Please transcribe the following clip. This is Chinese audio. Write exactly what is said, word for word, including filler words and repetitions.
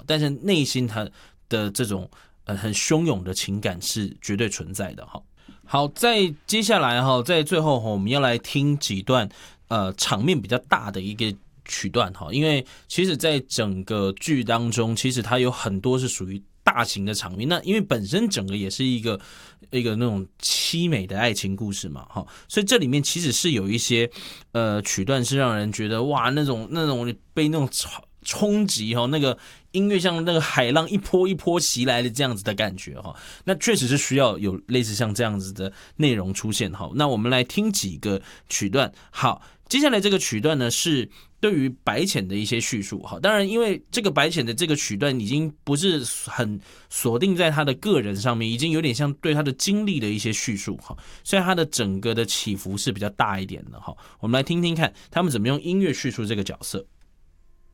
但是内心他的这种呃很汹涌的情感是绝对存在的哈。好，在接下来哈，在最后哈，我们要来听几段呃场面比较大的一个曲段哈，因为其实在整个剧当中，其实它有很多是属于大型的场面，那因为本身整个也是一个一个那种凄美的爱情故事嘛哈，所以这里面其实是有一些呃曲段是让人觉得哇那种那种被那种冲击哈，那个音乐像那个海浪一波一波袭来的这样子的感觉哈，那确实是需要有类似像这样子的内容出现哈。那我们来听几个曲段。好，接下来这个曲段呢是对于白浅的一些叙述哈，当然因为这个白浅的这个曲段已经不是很锁定在他的个人上面，已经有点像对他的经历的一些叙述哈，所以他的整个的起伏是比较大一点的哈。我们来听听看他们怎么用音乐叙述这个角色。